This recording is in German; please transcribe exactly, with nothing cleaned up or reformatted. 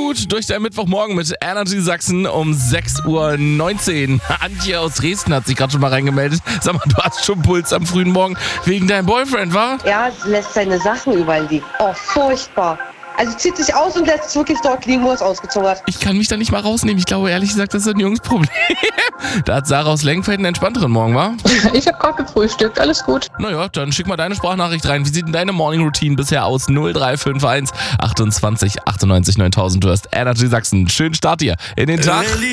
gut durch deinen Mittwochmorgen mit Energy Sachsen um sechs Uhr neunzehn. Antje aus Dresden hat sich gerade schon mal reingemeldet. Sag mal, du hast schon Puls am frühen Morgen wegen deinem Boyfriend, wa? Er lässt seine Sachen überall liegen. Oh, furchtbar. Also zieht sich aus und lässt es wirklich dort liegen, wo er es ausgezogen hat. Ich kann mich da nicht mal rausnehmen. Ich glaube, ehrlich gesagt, das ist ein Jungsproblem. Da hat Sarah aus Lengfeld einen entspannteren Morgen, wa? Ich habe gerade gefrühstückt, alles gut. Naja, dann schick mal deine Sprachnachricht rein. Wie sieht denn deine Morning Routine bisher aus? null drei fünf eins achtundzwanzig achtundneunzig neuntausend. Du hast Energy Sachsen. Schönen Start dir in den Tag.